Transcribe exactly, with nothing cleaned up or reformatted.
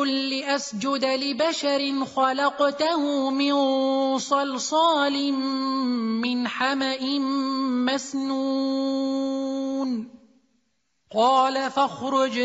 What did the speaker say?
لأسجد لبشر خلقته من صلصال من حمإ مسنون قال فاخرج